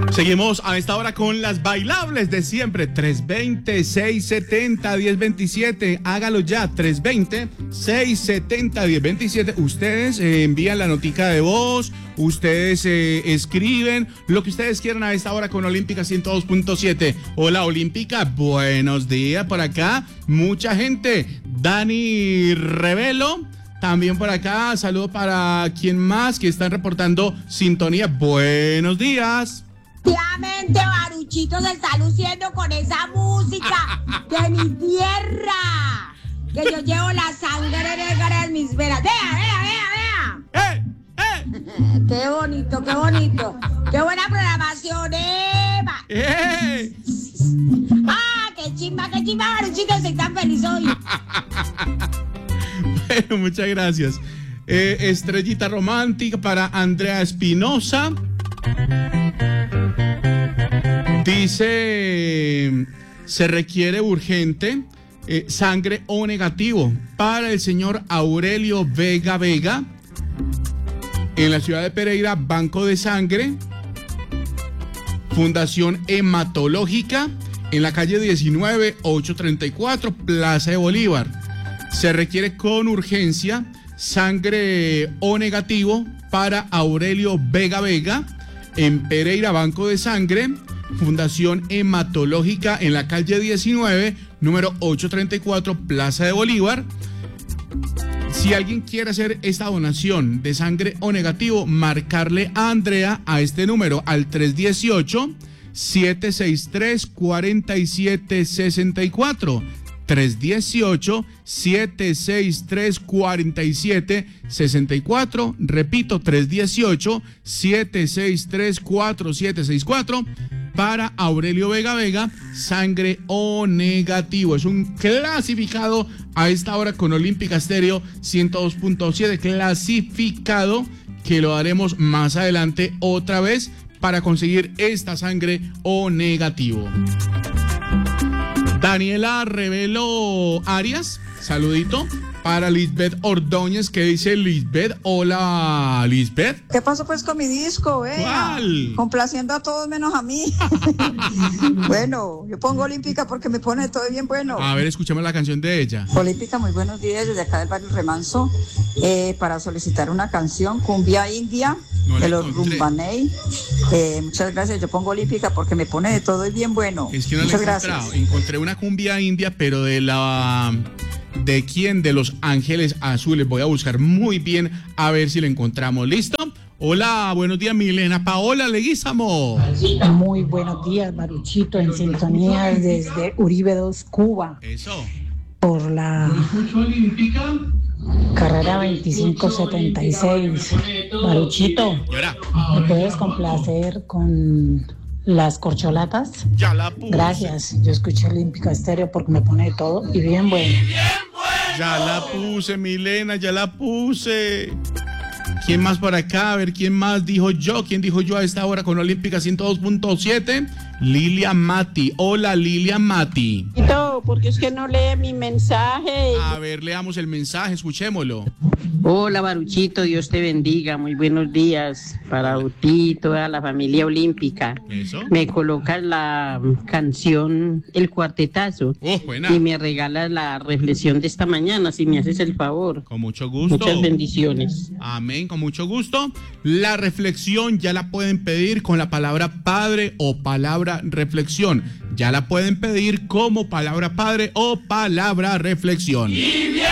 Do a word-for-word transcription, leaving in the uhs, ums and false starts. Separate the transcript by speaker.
Speaker 1: Seguimos a esta hora con las bailables de siempre. tres veinte, seiscientos setenta, diez veintisiete. Hágalo ya. tres veinte, seiscientos setenta, diez veintisiete. Ustedes eh, envían la notica de voz. Ustedes eh, escriben lo que ustedes quieran a esta hora con Olímpica ciento dos punto siete. Hola Olímpica, buenos días por acá. Mucha gente. Dani Revelo. También por acá. Saludo para quien más que están reportando sintonía. Buenos días.
Speaker 2: Efectivamente, Baruchito se está luciendo con esa música de mi tierra. Que yo llevo la sangre negra en mis venas. Vea, vea, vea, vea.
Speaker 1: ¡Eh! ¡Eh!
Speaker 2: Qué bonito, qué bonito. Qué buena programación, Eva.
Speaker 1: ¡Eh!
Speaker 2: Ah, qué chimba, qué chimba, Baruchito. Estoy tan feliz hoy.
Speaker 1: Bueno, muchas gracias. Eh, estrellita romántica para Andrea Espinosa. Dice, se requiere urgente eh, sangre O negativo para el señor Aurelio Vega Vega en la ciudad de Pereira, Banco de Sangre, Fundación Hematológica, en la calle diecinueve, ochocientos treinta y cuatro, Plaza de Bolívar. Se requiere con urgencia sangre O negativo para Aurelio Vega Vega en Pereira, Banco de Sangre, Fundación Hematológica, en la calle diecinueve, número ochocientos treinta y cuatro, Plaza de Bolívar. Si alguien quiere hacer esta donación de sangre O negativo, marcarle a Andrea a este número, al tres uno ocho, siete seis tres, cuatro siete seis cuatro. tres uno ocho, siete seis tres, cuatro siete seis cuatro. Repito, tres uno ocho, siete seis tres, cuatro siete seis cuatro. Para Aurelio Vega Vega, sangre O negativo. Es un clasificado a esta hora con Olímpica Estéreo ciento dos punto siete. Clasificado que lo haremos más adelante otra vez para conseguir esta sangre O negativo. Daniela Revelo Arias, saludito para Lisbeth Ordóñez, que dice Lisbeth. Hola, Lisbeth.
Speaker 3: ¿Qué pasó pues con mi disco? Vea?
Speaker 1: ¿Cuál?
Speaker 3: Complaciendo a todos menos a mí. Bueno, yo pongo Olímpica porque me pone todo bien bueno.
Speaker 1: A ver, escuchemos la canción de ella.
Speaker 3: Olímpica, muy buenos días desde acá del barrio Remanso, eh, para solicitar una canción, Cumbia India,
Speaker 1: No
Speaker 3: de
Speaker 1: la
Speaker 3: los
Speaker 1: encontré.
Speaker 3: Rumbaney. Eh, muchas gracias, yo pongo Olímpica porque me pone de todo y bien bueno.
Speaker 1: Es que no la he
Speaker 3: muchas
Speaker 1: encontrado.
Speaker 3: gracias.
Speaker 1: Encontré una cumbia india, pero de la... ¿De quién? De Los Ángeles Azules. Voy a buscar muy bien a ver si la encontramos. ¿Listo? Hola, buenos días, Milena Paola Leguízamo.
Speaker 4: Muy buenos días, Baruchito, en sintonía desde Uribe dos, Cuba,
Speaker 1: Eso.
Speaker 4: por la carrera veinticinco setenta y seis. Baruchito,
Speaker 1: Llora.
Speaker 4: ¿me puedes complacer con las corcholatas?
Speaker 1: Ya la puse.
Speaker 4: Gracias, yo escuché Olímpica Estéreo porque me pone de todo y bien bueno.
Speaker 1: Ya la puse, Milena, ya la puse. ¿Quién más por acá? A ver, ¿quién más dijo yo? ¿Quién dijo yo a esta hora con Olímpica ciento dos punto siete? Lilia Mati. Hola, Lilia Mati.
Speaker 5: Porque es que no lee mi mensaje.
Speaker 1: A ver, leamos el mensaje, escuchémoslo.
Speaker 5: Hola, Baruchito, Dios te bendiga. Muy buenos días para ti y toda la familia olímpica.
Speaker 1: Eso.
Speaker 5: Me colocas la canción El Cuartetazo
Speaker 1: Oh, buena.
Speaker 5: y me regalas la reflexión de esta mañana, si me haces el favor.
Speaker 1: Con mucho gusto.
Speaker 5: Muchas bendiciones.
Speaker 1: Amén, con mucho gusto. La reflexión ya la pueden pedir con la palabra padre o palabra reflexión. Ya la pueden pedir como palabra padre o palabra reflexión. Y bien